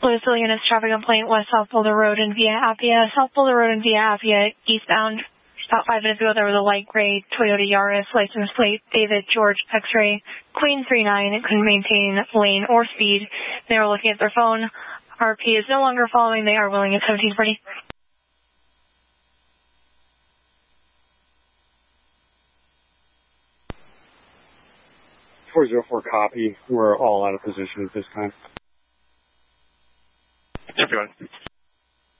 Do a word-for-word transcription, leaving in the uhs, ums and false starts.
Louisville units, traffic complaint, West South Boulder Road and via Appia. South Boulder Road and via Appia, eastbound. About five minutes ago, there was a light gray Toyota Yaris, license plate David George X-ray, Queen three nine. It couldn't maintain lane or speed. They were looking at their phone. R P is no longer following. They are willing at seventeen forty. four zero four copy. We're all out of position at this time. Everyone.